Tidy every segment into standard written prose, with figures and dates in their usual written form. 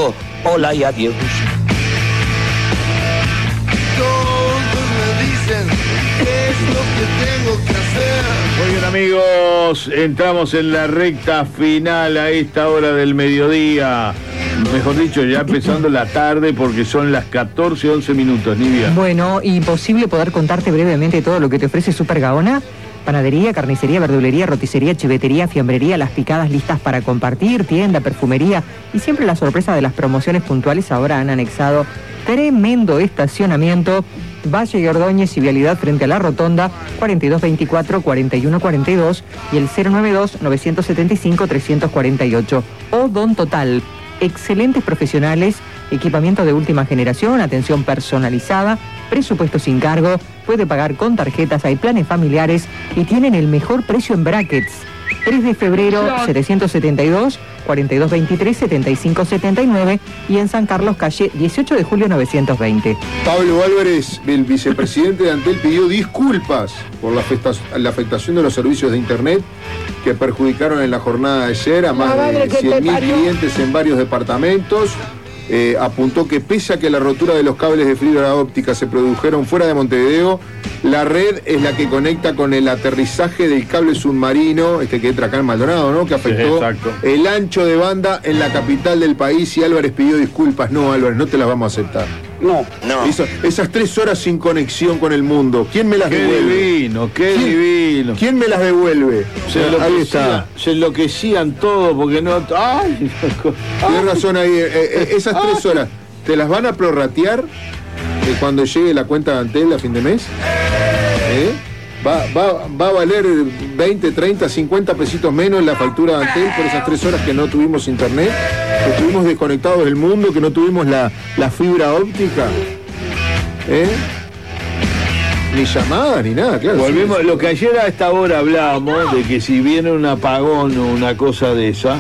dijo hola y adiós. Todos me dicen qué es lo que tengo que hacer. Muy bien, amigos, entramos en la recta final a esta hora del mediodía. Mejor dicho, ya empezando la tarde porque son las 14:11 minutos, Nivia. Bueno, imposible poder contarte brevemente todo lo que te ofrece Super Gaona. Panadería, carnicería, verdulería, roticería, chivetería, fiambrería, las picadas listas para compartir, tienda, perfumería y siempre la sorpresa de las promociones puntuales. Ahora han anexado tremendo estacionamiento. Valle y Ordóñez y vialidad frente a la rotonda 4224-4142 y el 092-975-348. Odon Total. Excelentes profesionales, equipamiento de última generación, atención personalizada, presupuesto sin cargo, puede pagar con tarjetas, hay planes familiares y tienen el mejor precio en brackets. 3 de febrero 772, 4223, 7579 y en San Carlos, calle 18 de julio 920. Pablo Álvarez, el vicepresidente de Antel, pidió disculpas por la afectación de los servicios de internet que perjudicaron en la jornada de ayer a más de 100.000 clientes en varios departamentos. Apuntó que pese a que la rotura de los cables de fibra óptica se produjeron fuera de Montevideo, la red es la que conecta con el aterrizaje del cable submarino, que entra acá en Maldonado, ¿no? Que afectó el ancho de banda en la capital del país, y Álvarez pidió disculpas. No, Álvarez, no te las vamos a aceptar. No. Esas 3 horas sin conexión con el mundo, ¿quién me las devuelve? Qué divino. ¿Quién me las devuelve? Se enloquecían todos porque no... ¡Ay! Tienes razón ahí. Esas 3 horas, ¿te las van a prorratear cuando llegue la cuenta de Antel a fin de mes? Va a valer 20, 30, 50 pesitos menos la factura de Antel por esas 3 horas que no tuvimos internet, que estuvimos desconectados del mundo, que no tuvimos la fibra óptica. Ni llamadas, ni nada, claro. Volvemos, sí. Lo que ayer a esta hora hablábamos, de que si viene un apagón o una cosa de esa,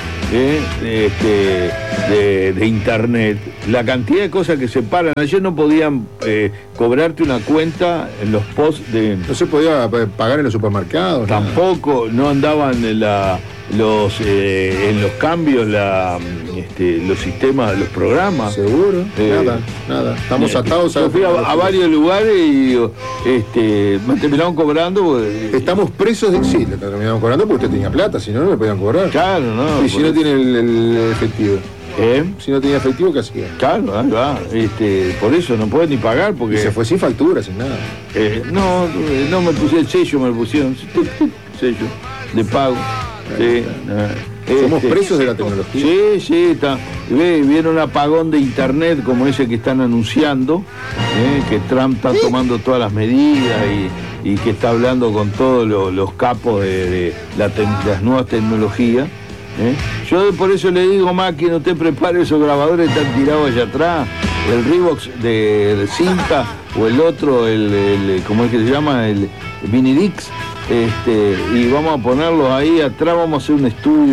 de internet, la cantidad de cosas que se paran. Ayer no podían cobrarte una cuenta en los posts de... No se podía pagar en los supermercados. Tampoco, no andaban en los cambios los sistemas de los programas. Seguro, nada. Estamos atados a... Yo fui a varios lugares y me terminaron cobrando. Estamos presos de... Sí, le terminaron cobrando porque usted tenía plata, si no, no le podían cobrar. Claro, no. Y si no tiene el efectivo. Si no tenía efectivo, ¿qué hacía? Claro, ahí va. Por eso no puede ni pagar porque... Y se fue sin factura, sin nada. No me puse el sello, me lo pusieron. Sello de pago. Sí, somos presos de la tecnología. Sí, está. Viene un apagón de internet como ese que están anunciando, que Trump está tomando todas las medidas y que está hablando con todos los capos de las nuevas tecnologías. Yo por eso le digo, Maki, no te prepares, esos grabadores están tirados allá atrás, el Revox de cinta o el otro, ¿cómo es que se llama? El Minidix. Y vamos a ponerlos ahí atrás, vamos a hacer un estudio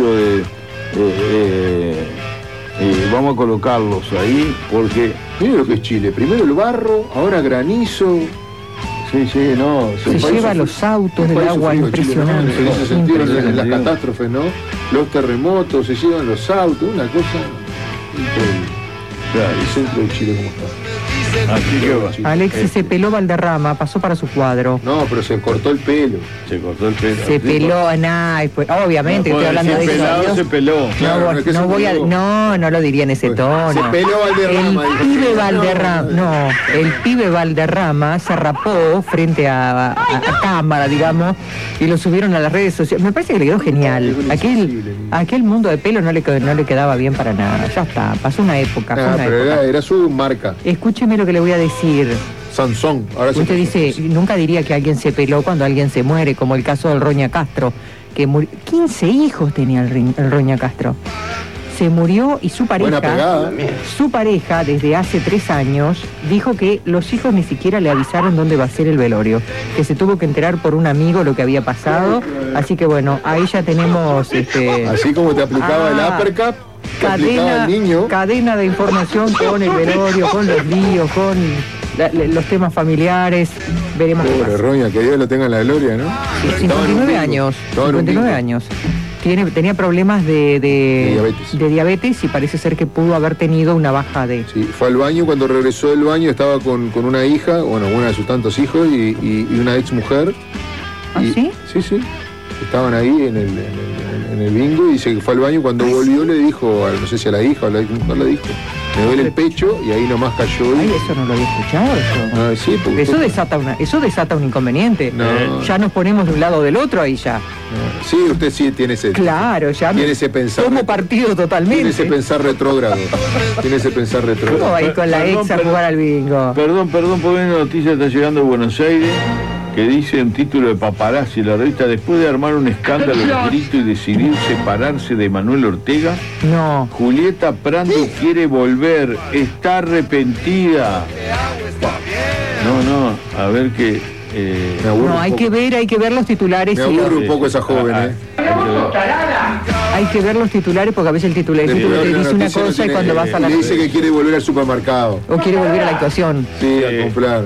vamos a colocarlos ahí, porque... Mira lo que es Chile, primero el barro, ahora granizo. Sí, no. Se lleva los autos del agua, impresionante. En ese sentido, las catástrofes, ¿no? Los terremotos, se llevan los autos, una cosa increíble. Claro. El centro de Chile, ¿cómo está? Así que va. Alexis se peló Valderrama, pasó para su cuadro. No, pero se cortó el pelo. Se peló, obviamente, estoy hablando de eso. Se peló. Claro, no lo diría en ese tono. Se peló Valderrama. El pibe Valderrama se rapó frente a cámara, digamos, y lo subieron a las redes sociales. Me parece que le quedó genial. Aquel mundo de pelo no le quedaba bien para nada. Ya está, pasó una época. Era su marca. Escúcheme lo que le voy a decir. Sansón. Ahora usted dice, nunca diría que alguien se peló cuando alguien se muere, como el caso del Roña Castro, que murió. 15 hijos tenía el Roña Castro. Se murió y su pareja, desde hace 3 años, dijo que los hijos ni siquiera le avisaron dónde va a ser el velorio, que se tuvo que enterar por un amigo lo que había pasado. Así que bueno, ahí ya tenemos... Así como te aplicaba el uppercut, cadena de información con el velorio, con los líos, con los temas familiares. Veremos. Pobre Roña, que Dios lo tenga en la gloria, ¿no? 59 años. Tenía problemas de diabetes y parece ser que pudo haber tenido una baja de... Sí, fue al baño, cuando regresó del baño estaba con una hija, bueno, una de sus tantos hijos y una ex mujer. ¿Ah, sí? Sí. Estaban ahí en el bingo y dice que fue al baño, cuando volvió le dijo, no sé si a la hija o no le dijo, me duele el pecho y ahí nomás cayó. Ay, eso no lo había escuchado. Sí, porque eso desata un inconveniente. No. Ya nos ponemos de un lado o del otro ahí ya. Sí, usted sí tiene ese... Claro, ya tiene ese pensar... Tomo partido totalmente. Tiene ese pensar retrógrado. ¿Cómo va a ir con la ex a jugar al bingo? Perdón, porque una noticia está llegando de Buenos Aires que dice un título de Paparazzi, la revista, después de armar un escándalo de grito y decidir separarse de Manuel Ortega, no. Julieta Prandi quiere volver, está arrepentida. No, a ver qué... no, hay que ver los titulares. Me aburre un poco esa joven, Hay que ver los titulares porque a veces el título te dice una cosa y cuando vas a la... Le dice que quiere volver al supermercado. O quiere volver a la actuación. Sí, a comprar.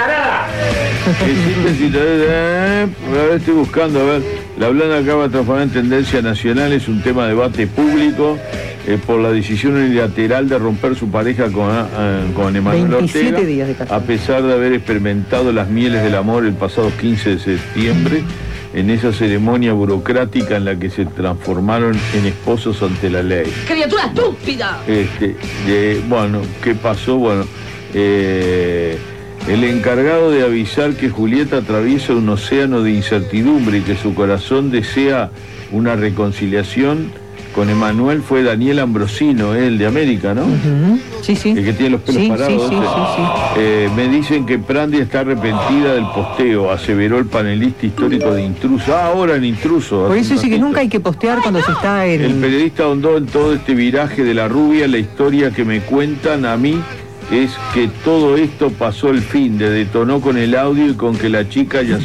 A ver, estoy buscando, a ver. La blanda acaba de transformar en tendencia nacional, es un tema de debate público por la decisión unilateral de romper su pareja con Emanuel 27 Ortega, días de casado. a pesar de haber experimentado las mieles del amor el pasado 15 de septiembre, en esa ceremonia burocrática en la que se transformaron en esposos ante la ley. ¡Criatura estúpida! Bueno, ¿qué pasó? Bueno, el encargado de avisar que Julieta atraviesa un océano de incertidumbre y que su corazón desea una reconciliación con Emanuel fue Daniel Ambrosino, el de América, ¿no? Uh-huh. Sí. El que tiene los pelos parados. Sí. Me dicen que Prandi está arrepentida del posteo, aseveró el panelista histórico de Intruso. Ahora en Intruso. Por eso dice que nunca hay que postear cuando se está en... El periodista ahondó en todo este viraje de la rubia. La historia que me cuentan a mí es que todo esto pasó el fin de detonó con el audio y con que la chica haya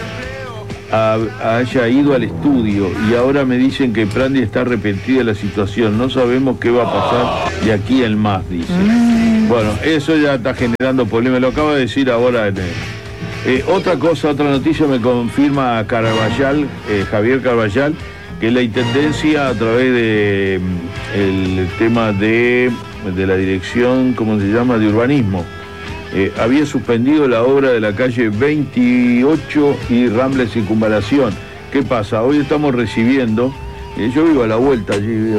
ido al estudio, y ahora me dicen que Prandi está arrepentida de la situación. No sabemos qué va a pasar de aquí en más, dice. Bueno, eso ya está generando problemas, lo acaba de decir ahora. Otra noticia me confirma Carballal, Javier Carballal, que la Intendencia, a través de el tema de la dirección, ¿cómo se llama?, de urbanismo, había suspendido la obra de la calle 28 y Rambla Circunvalación. ¿Qué pasa? Hoy estamos recibiendo, yo vivo a la vuelta allí,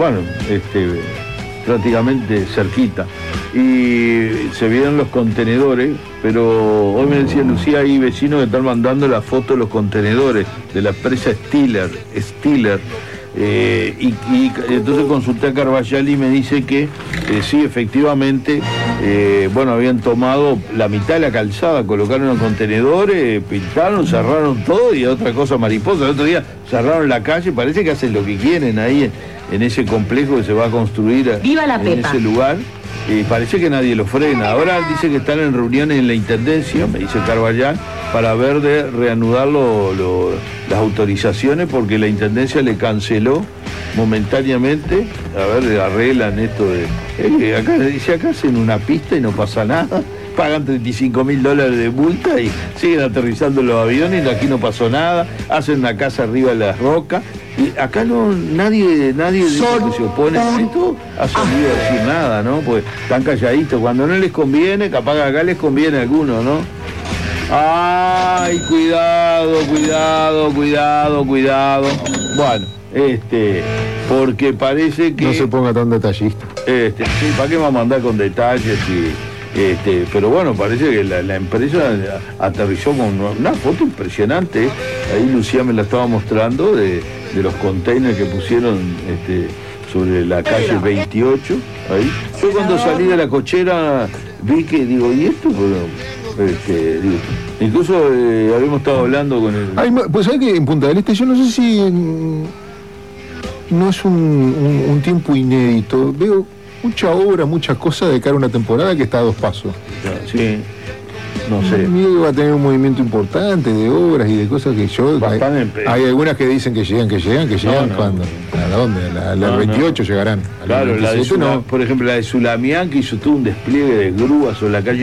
prácticamente cerquita, y se vieron los contenedores, pero hoy me decía Lucía, hay vecinos que están mandando la foto de los contenedores de la empresa Stiller. Y entonces consulté a Carballal y me dice que sí, efectivamente, habían tomado la mitad de la calzada, colocaron los contenedores, pintaron, cerraron todo y otra cosa mariposa. El otro día cerraron la calle, parece que hacen lo que quieren ahí en ese complejo que se va a construir en ese lugar. Parece que nadie lo frena. Ahora dice que están en reuniones en la Intendencia, me dice Carballal, para ver de reanudar las autorizaciones, porque la Intendencia le canceló momentáneamente. A ver, arreglan esto de... acá hacen una pista y no pasa nada. Pagan $35.000 de multa y siguen aterrizando los aviones, y aquí no pasó nada. Hacen una casa arriba de las rocas. Y acá nadie que se opone a esto ha salido a decir nada, ¿no? Pues están calladitos. Cuando no les conviene, capaz que acá les conviene a algunos, ¿no? ¡Ay, cuidado! Bueno, porque parece que... No se ponga tan detallista. Sí, ¿para qué va a mandar con detalles? Pero bueno, parece que la empresa aterrizó con una foto impresionante. Ahí Lucía me la estaba mostrando de los containers que pusieron sobre la calle 28. Ahí. Yo cuando salí de la cochera vi que, digo, ¿y esto? Incluso habíamos estado hablando con el... Pues hay que en Punta del Este, yo no sé si no es un tiempo inédito. Veo mucha obra, muchas cosas de cara a una temporada que está a dos pasos. Sí, no sé. Miedo que va a tener un movimiento importante de obras y de cosas que yo... Hay algunas que dicen que llegan cuando... ¿A dónde? La 28 llegarán. Claro, por ejemplo, la de Sulamián, que hizo todo un despliegue de grúas sobre la calle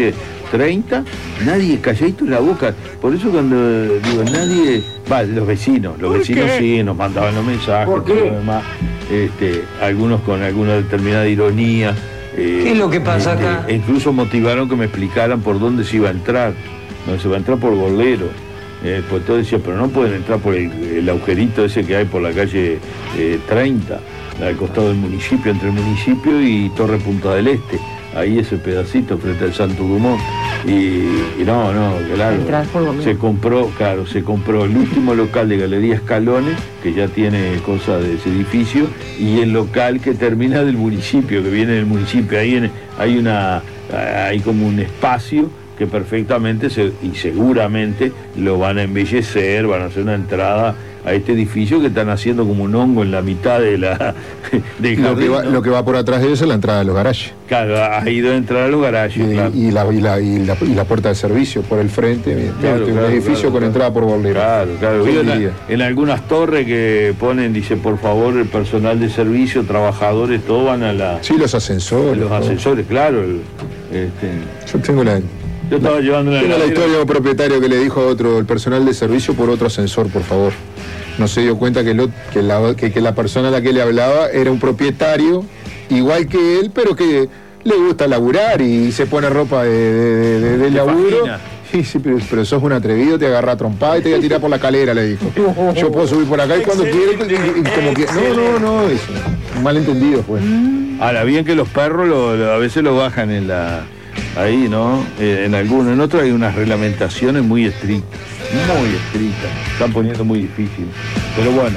30, nadie calladito en la boca. Por eso cuando digo nadie, los vecinos sí nos mandaban los mensajes, todo lo demás, algunos con alguna determinada ironía. ¿Qué es lo que pasa acá? E incluso motivaron que me explicaran por dónde se iba a entrar. No, se va a entrar por Bolero. Pues todo decía, pero no pueden entrar por el agujerito ese que hay por la calle 30, al costado del municipio, entre el municipio y Torre Punta del Este. Ahí ese pedacito frente al Santo Dumont. Y no, claro, se compró el último local de Galería Escalones, que ya tiene cosas de ese edificio, y el local que termina del municipio, que viene del municipio. Ahí hay como un espacio que perfectamente y seguramente lo van a embellecer, van a hacer una entrada a este edificio que están haciendo como un hongo en la mitad del jardín. Lo que va por atrás de eso es la entrada de los garajes. Claro, ha ido a entrar a los garajes. Y la puerta de servicio por el frente. Un edificio con entrada por Bolero. Claro. En algunas torres que ponen, dice, por favor, el personal de servicio, trabajadores, todos van a la... Sí, los ascensores. Los ascensores, claro. Yo tengo Yo estaba llevando la historia de un propietario que le dijo a otro, el personal de servicio, por otro ascensor, por favor. No se dio cuenta que la persona a la que le hablaba era un propietario, igual que él, pero que le gusta laburar y se pone ropa de laburo. Sí, pero sos un atrevido, te agarra a trompada y te voy a tirar por la calera, le dijo. Yo puedo subir por acá y cuando quiero, como que... No, es un malentendido, pues. Ahora, bien que los perros a veces lo bajan ahí, ¿no? En algunos, en otros hay unas reglamentaciones muy estrictas. Están poniendo muy difícil. Pero bueno,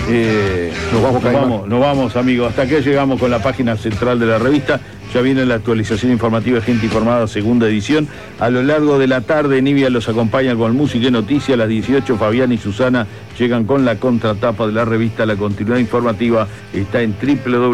nos vamos, amigos. Hasta aquí llegamos con la página central de la revista. Ya viene la actualización informativa de Gente Informada, segunda edición. A lo largo de la tarde, Nivia los acompaña con música y noticias. A las 18, Fabián y Susana llegan con la contratapa de la revista. La continuidad informativa está en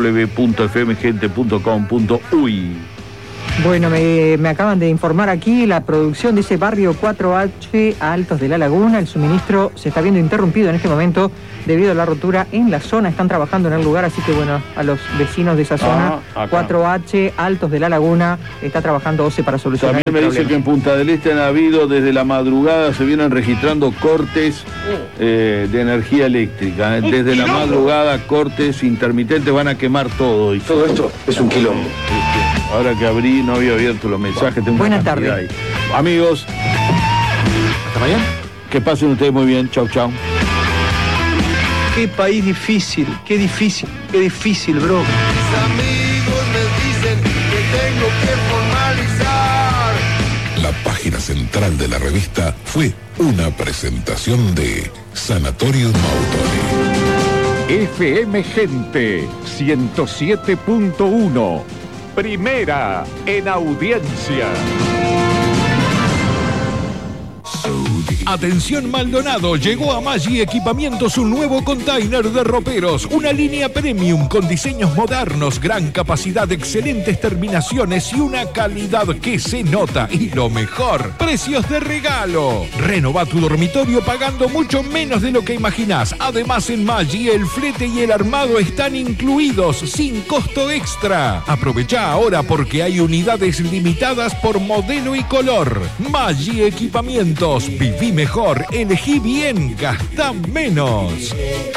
www.fmgente.com.uy. Bueno, me acaban de informar aquí, la producción dice Barrio 4H, Altos de la Laguna. El suministro se está viendo interrumpido en este momento debido a la rotura en la zona. Están trabajando en el lugar, así que bueno, a los vecinos de esa zona, 4H, Altos de la Laguna, está trabajando OCE para solucionar También me dice que en Punta del Este han habido desde la madrugada, se vienen registrando cortes de energía eléctrica. Desde la madrugada, cortes intermitentes, van a quemar todo. Y todo esto es un quilombo. Ahora que no había abierto los mensajes. Buenas tardes. Amigos, hasta mañana. Que pasen ustedes muy bien. Chau. Qué país difícil, qué difícil, bro. Mis amigos me dicen que tengo que formalizar. La página central de la revista fue una presentación de Sanatorio Mautoni. FM Gente 107.1. Primera en audiencia. Atención Maldonado, llegó a Maggi Equipamientos un nuevo container de roperos, una línea premium con diseños modernos, gran capacidad, excelentes terminaciones y una calidad que se nota. Y lo mejor, precios de regalo. Renova tu dormitorio pagando mucho menos de lo que imaginás. Además en Maggi el flete y el armado están incluidos sin costo extra. Aprovecha ahora porque hay unidades limitadas por modelo y color. Maggi Equipamientos, viví mejor, elegí bien, gastá menos.